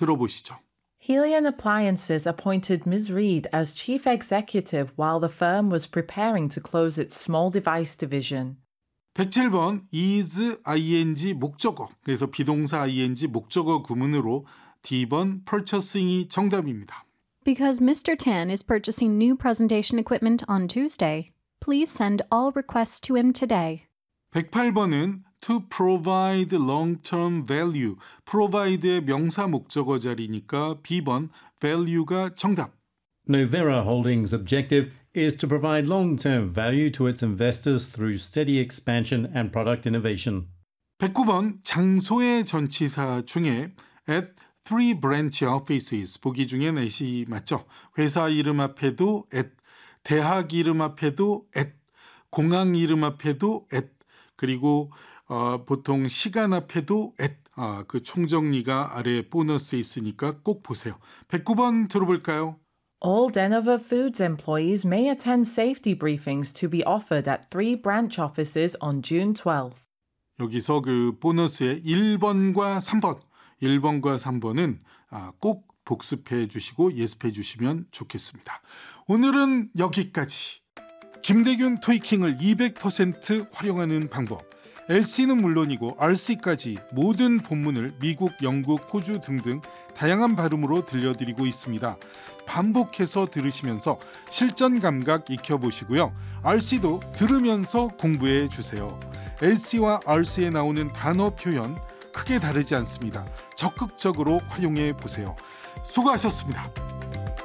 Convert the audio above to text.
들어보시죠. Helion Appliances appointed Ms. Reed as chief executive while the firm was preparing to close its small device division. 107번 is ing 목적어, 그래서 비동사 ing 목적어 구문으로 D번 purchasing이 정답입니다. Because Mr. Tan is purchasing new presentation equipment on Tuesday, please send all requests to him today. 108번은 to provide long-term value, provide의 명사 목적어 자리니까 B번 value가 정답. Novera Holdings' objective is to provide long-term value to its investors through steady expansion and product innovation. 109번 장소의 전치사 중에 at 3 branch offices 보기 중엔 at이 맞죠? 회사 이름 앞에도 at, 대학 이름 앞에도 at, 공항 이름 앞에도 at, 그리고 보통 시간 앞에도 at, 그 총정리가 아래 보너스에 있으니까 꼭 보세요. 109번 들어볼까요? All Denover Foods employees may attend safety briefings to be offered at 3 branch offices on June 12th. 여기서 그 보너스에 1번과 3번은 꼭 복습해 주시고 예습해 주시면 좋겠습니다. 오늘은 여기까지. 김대균 토익킹을 200% 활용하는 방법. LC는 물론이고 RC까지 모든 본문을 미국, 영국, 호주 등등 다양한 발음으로 들려드리고 있습니다. 반복해서 들으시면서 실전 감각 익혀보시고요. RC도 들으면서 공부해 주세요. LC와 RC에 나오는 단어 표현 크게 다르지 않습니다. 적극적으로 활용해 보세요. 수고하셨습니다.